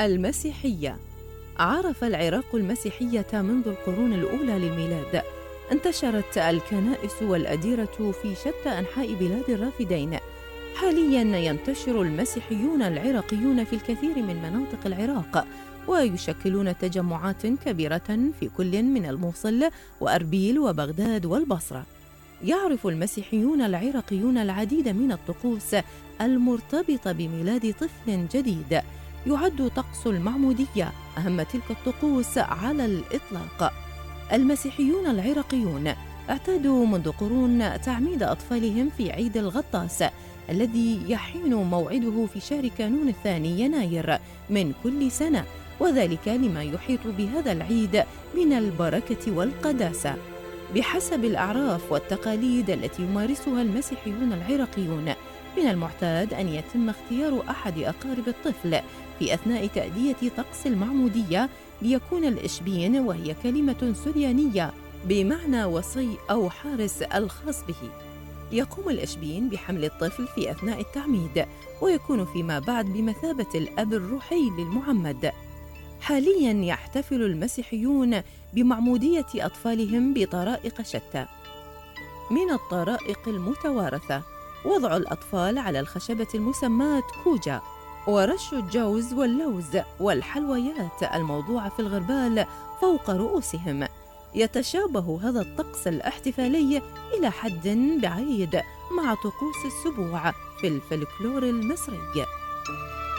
المسيحية. عرف العراق المسيحية منذ القرون الأولى للميلاد. انتشرت الكنائس والأديرة في شتى أنحاء بلاد الرافدين. حالياً ينتشر المسيحيون العراقيون في الكثير من مناطق العراق، ويشكلون تجمعات كبيرة في كل من الموصل وأربيل وبغداد والبصرة. يعرف المسيحيون العراقيون العديد من الطقوس المرتبطة بميلاد طفل جديد. يعد طقس المعمودية أهم تلك الطقوس على الإطلاق. المسيحيون العراقيون اعتادوا منذ قرون تعميد أطفالهم في عيد الغطاس الذي يحين موعده في شهر كانون الثاني يناير من كل سنة، وذلك لما يحيط بهذا العيد من البركة والقداسة. بحسب الأعراف والتقاليد التي يمارسها المسيحيون العراقيون، من المعتاد أن يتم اختيار أحد أقارب الطفل في أثناء تأدية طقس المعمودية ليكون الإشبين، وهي كلمة سريانية بمعنى وصي أو حارس الخاص به. يقوم الإشبين بحمل الطفل في أثناء التعميد، ويكون فيما بعد بمثابة الأب الروحي للمعمد. حالياً يحتفل المسيحيون بمعمودية أطفالهم بطرائق شتى. من الطرائق المتوارثة وضع الأطفال على الخشبة المسماة كوجا، ورش الجوز واللوز والحلويات الموضوعة في الغربال فوق رؤوسهم. يتشابه هذا الطقس الاحتفالي إلى حد بعيد مع طقوس السبوع في الفلكلور المصري.